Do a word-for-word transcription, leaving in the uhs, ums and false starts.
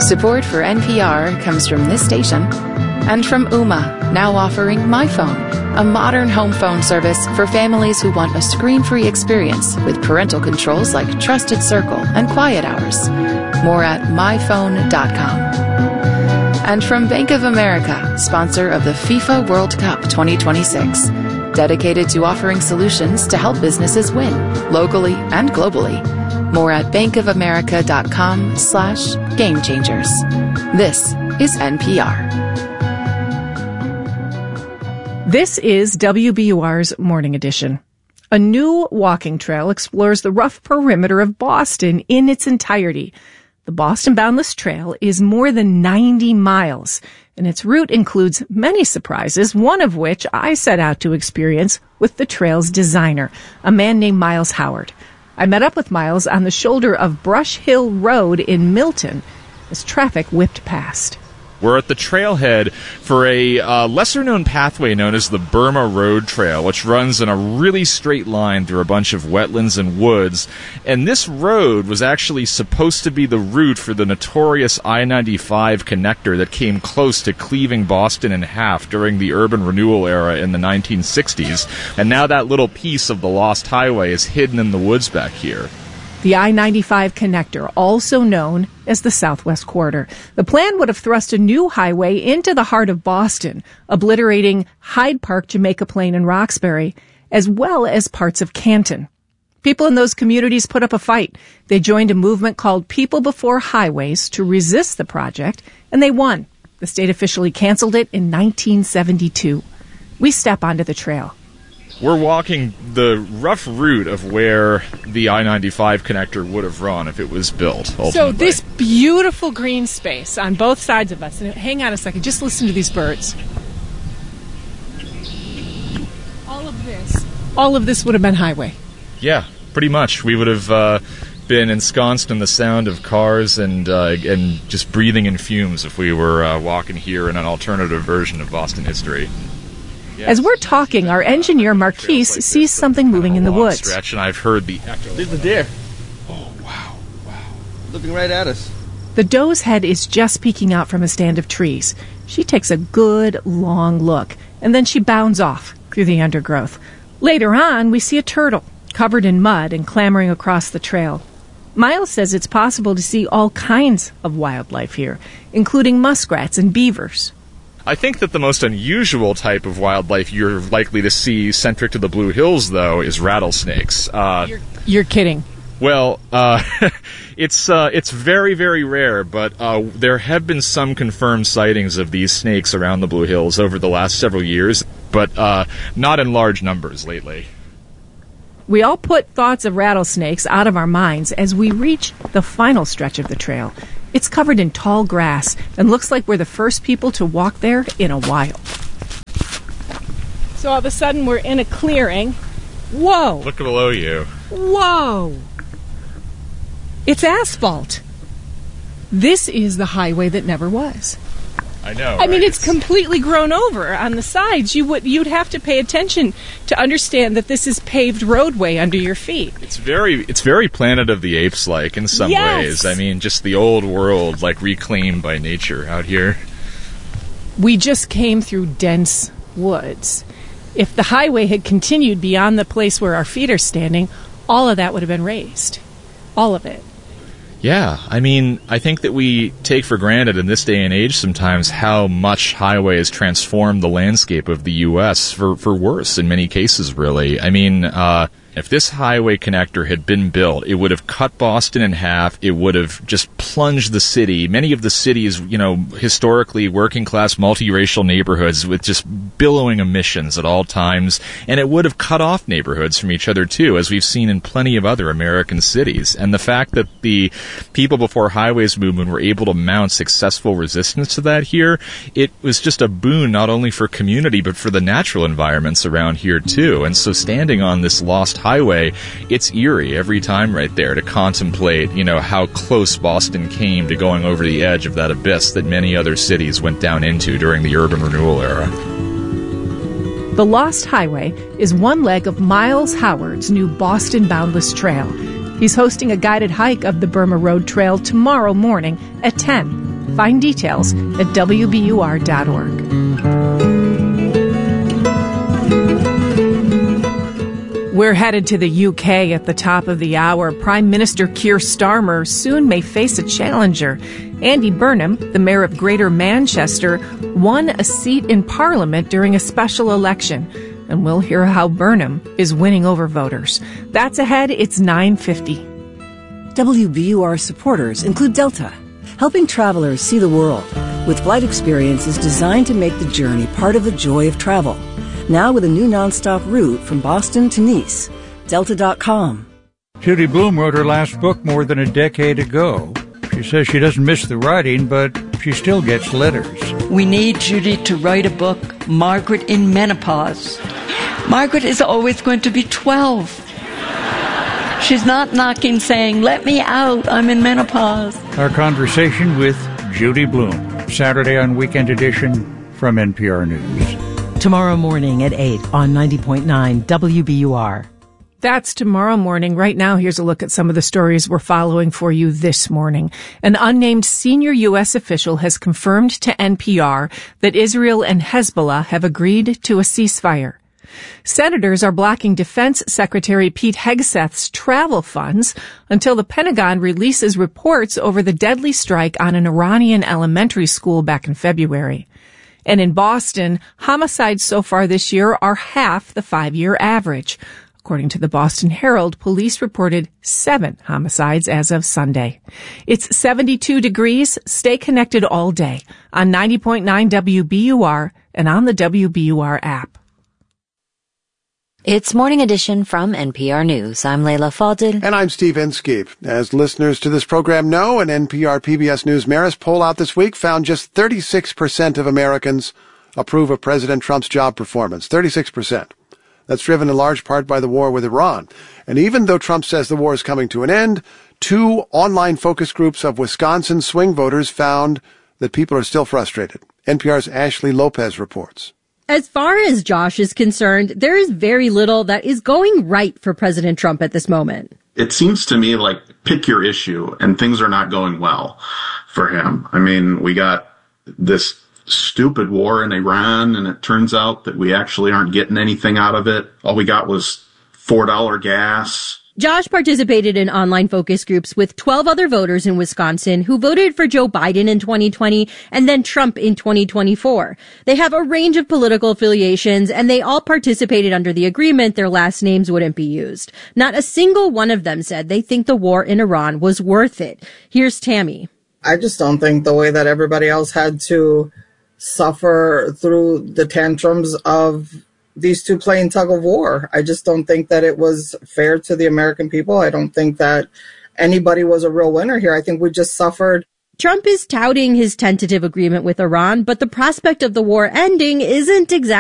Support for N P R comes from this station and from Ooma, now offering MyPhone, a modern home phone service for families who want a screen-free experience with parental controls like Trusted Circle and Quiet Hours. More at my phone dot com. And from Bank of America, sponsor of the FIFA World Cup twenty twenty-six, dedicated to offering solutions to help businesses win, locally and globally. More at bankofamerica.com slash game changers. This is N P R. This is W B U R's Morning Edition. A new walking trail explores the rough perimeter of Boston in its entirety. The Boston Boundless Trail is more than ninety miles, and its route includes many surprises, one of which I set out to experience with the trail's designer, a man named Miles Howard. I met up with Miles on the shoulder of Brush Hill Road in Milton as traffic whipped past. We're at the trailhead for a uh, lesser-known pathway known as the Burma Road Trail, which runs in a really straight line through a bunch of wetlands and woods. And this road was actually supposed to be the route for the notorious I ninety-five connector that came close to cleaving Boston in half during the urban renewal era in the nineteen sixties. And now that little piece of the lost highway is hidden in the woods back here. The I ninety-five connector, also known as the Southwest Corridor. The plan would have thrust a new highway into the heart of Boston, obliterating Hyde Park, Jamaica Plain, and Roxbury, as well as parts of Canton. People in those communities put up a fight. They joined a movement called People Before Highways to resist the project, and they won. The state officially canceled it in nineteen seventy-two. We step onto the trail. We're walking the rough route of where the I ninety-five connector would have run if it was built, ultimately. So this beautiful green space on both sides of us. Hang on a second. Just listen to these birds. All of this. All of this would have been highway. Yeah, pretty much. We would have uh, been ensconced in the sound of cars and uh, and just breathing in fumes if we were uh, walking here in an alternative version of Boston history. As we're talking, our engineer, Marquise, sees something moving in the woods. Stretch, and I've heard the echo. There's the deer. Oh, wow, wow. Looking right at us. The doe's head is just peeking out from a stand of trees. She takes a good, long look, and then she bounds off through the undergrowth. Later on, we see a turtle, covered in mud and clambering across the trail. Miles says it's possible to see all kinds of wildlife here, including muskrats and beavers. I think that the most unusual type of wildlife you're likely to see centric to the Blue Hills, though, is rattlesnakes. Uh, you're, you're kidding. Well, uh, it's uh, it's very, very rare, but uh, there have been some confirmed sightings of these snakes around the Blue Hills over the last several years, but uh, not in large numbers lately. We all put thoughts of rattlesnakes out of our minds as we reach the final stretch of the trail. It's covered in tall grass and looks like we're the first people to walk there in a while. So all of a sudden we're in a clearing. Whoa! Look below you. Whoa! It's asphalt. This is the highway that never was. I know. I right? mean, it's completely grown over on the sides. You would you'd have to pay attention to understand that this is paved roadway under your feet. It's very it's very Planet of the Apes like in some yes. ways. I mean, just the old world like reclaimed by nature out here. We just came through dense woods. If the highway had continued beyond the place where our feet are standing, all of that would have been razed. All of it. Yeah, I mean, I think that we take for granted in this day and age sometimes how much highway has transformed the landscape of the U S for, for worse in many cases, really. I mean, uh, if this highway connector had been built, it would have cut Boston in half. It would have just plunged the city. Many of the cities, you know, historically working-class, multiracial neighborhoods with just billowing emissions at all times. And it would have cut off neighborhoods from each other, too, as we've seen in plenty of other American cities. And the fact that the People Before Highways movement were able to mount successful resistance to that here, it was just a boon not only for community, but for the natural environments around here, too. And so standing on this lost highway, it's eerie every time right there to contemplate, you know, how close Boston came to going over the edge of that abyss that many other cities went down into during the urban renewal era. The Lost Highway is one leg of Miles Howard's new Boston Boundless Trail. He's hosting a guided hike of the Burma Road Trail tomorrow morning at ten. Find details at W B U R dot org. We're headed to the U K at the top of the hour. Prime Minister Keir Starmer soon may face a challenger. Andy Burnham, the mayor of Greater Manchester, won a seat in Parliament during a special election. And we'll hear how Burnham is winning over voters. That's ahead. It's nine fifty. W B U R supporters include Delta, helping travelers see the world with flight experiences designed to make the journey part of the joy of travel. Now with a new nonstop route from Boston to Nice. Delta dot com. Judy Blume wrote her last book more than a decade ago. She says she doesn't miss the writing, but she still gets letters. We need Judy to write a book, Margaret in Menopause. Margaret is always going to be twelve. She's not knocking saying, let me out, I'm in menopause. Our conversation with Judy Blume, Saturday on Weekend Edition from N P R News. Tomorrow morning at eight on ninety point nine W B U R. That's tomorrow morning. Right now, here's a look at some of the stories we're following for you this morning. An unnamed senior U S official has confirmed to N P R that Israel and Hezbollah have agreed to a ceasefire. Senators are blocking Defense Secretary Pete Hegseth's travel funds until the Pentagon releases reports over the deadly strike on an Iranian elementary school back in February. And in Boston, homicides so far this year are half the five-year average. According to the Boston Herald, police reported seven homicides as of Sunday. It's seventy-two degrees. Stay connected all day on ninety point nine W B U R and on the W B U R app. It's Morning Edition from N P R News. I'm Layla Fadil. And I'm Steve Inskeep. As listeners to this program know, an N P R P B S News Marist poll out this week found just thirty-six percent of Americans approve of President Trump's job performance. thirty-six percent. That's driven in large part by the war with Iran. And even though Trump says the war is coming to an end, two online focus groups of Wisconsin swing voters found that people are still frustrated. N P R's Ashley Lopez reports. As far as Josh is concerned, there is very little that is going right for President Trump at this moment. It seems to me like pick your issue, and things are not going well for him. I mean, we got this stupid war in Iran, and it turns out that we actually aren't getting anything out of it. All we got was four dollar gas. Josh participated in online focus groups with twelve other voters in Wisconsin who voted for Joe Biden in twenty twenty and then Trump in twenty twenty-four. They have a range of political affiliations, and they all participated under the agreement their last names wouldn't be used. Not a single one of them said they think the war in Iran was worth it. Here's Tammy. I just don't think the way that everybody else had to suffer through the tantrums of these two playing tug of war. I just don't think that it was fair to the American people. I don't think that anybody was a real winner here. I think we just suffered. Trump is touting his tentative agreement with Iran, but the prospect of the war ending isn't exactly